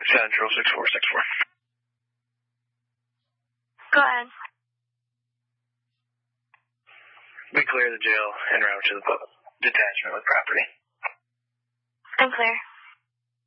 Central 6464. Go ahead. We clear the jail en route to the detachment with property. I'm clear.